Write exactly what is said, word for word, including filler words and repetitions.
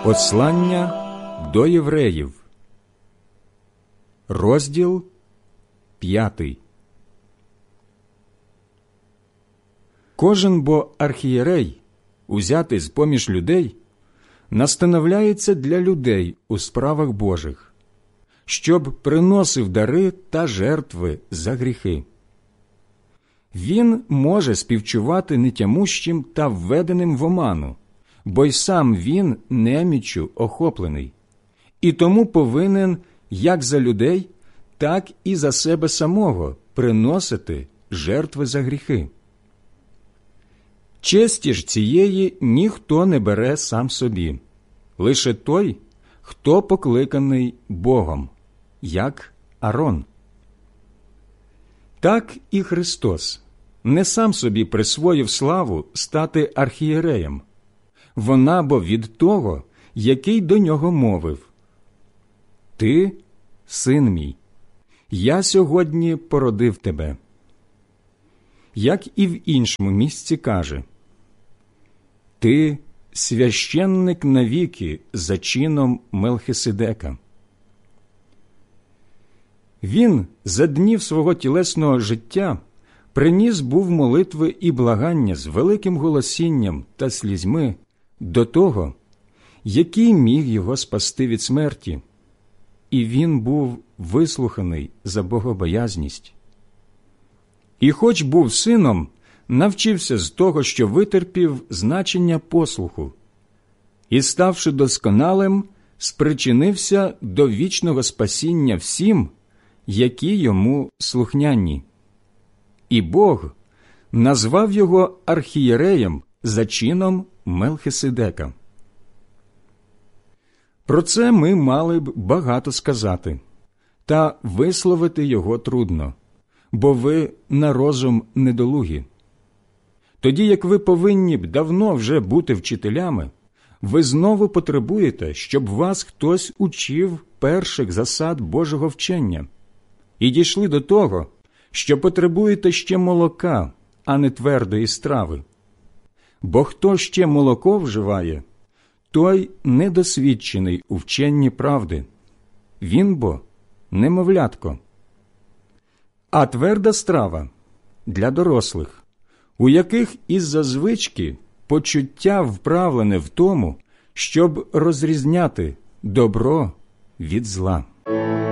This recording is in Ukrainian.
Послання до євреїв, розділ п'ятий. Кожен бо архієрей, узятий з-поміж людей, настановляється для людей у справах Божих, щоб приносив дари та жертви за гріхи. Він може співчувати нетямущим та введеним в оману, бо й сам він неміччю охоплений, і тому повинен як за людей, так і за себе самого приносити жертви за гріхи. Честі ж цієї ніхто не бере сам собі, лише той, хто покликаний Богом, як Арон. Так і Христос не сам собі присвоїв славу стати архієреєм, вона бо від того, який до нього мовив: «Ти, син мій, я сьогодні породив тебе». Як і в іншому місці каже: «Ти священник навіки за чином Мелхиседека». Він за днів свого тілесного життя приніс був молитви і благання з великим голосінням та слізьми до того, який міг його спасти від смерті, і він був вислуханий за богобоязність. І хоч був сином, навчився з того, що витерпів значення послуху, і, ставши досконалим, спричинився до вічного спасіння всім, які йому слухняні. І Бог назвав його архієреєм за чином Мелхиседека. Про це ми мали б багато сказати, та висловити його трудно, бо ви на розум недолугі. Тоді як ви повинні б давно вже бути вчителями, ви знову потребуєте, щоб вас хтось учив перших засад Божого вчення, і дійшли до того, що потребуєте ще молока, а не твердої страви. Бо хто ще молоко вживає, той недосвідчений у вченні правди, він бо немовлятко. А тверда страва для дорослих, у яких із-за звички почуття вправлене в тому, щоб розрізняти добро від зла.